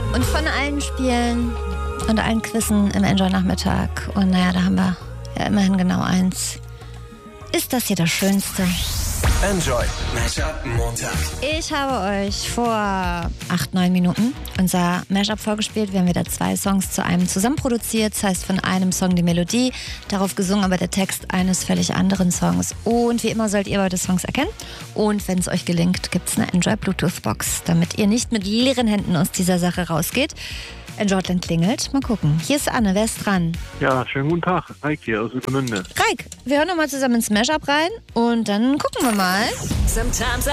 Und von allen Spielen und allen Quizzen im Enjoy-Nachmittag. Und naja, da haben wir ja immerhin genau eins. Ist das hier das Schönste? Enjoy Mashup Montag. Ich habe euch vor 8-9 Minuten unser Mashup vorgespielt. Wir haben wieder 2 Songs zu einem zusammen produziert. Das heißt, von einem Song die Melodie, darauf gesungen aber der Text eines völlig anderen Songs. Und wie immer sollt ihr beide Songs erkennen. Und wenn es euch gelingt, gibt es eine Enjoy Bluetooth Box, damit ihr nicht mit leeren Händen aus dieser Sache rausgeht. Enjoy klingelt. Mal gucken. Hier ist Anne. Wer ist dran? Ja, schönen guten Tag. Reik hier aus Ueckermünde. Reik, wir hören nochmal zusammen ins Mashup rein und dann gucken wir mal. Sometimes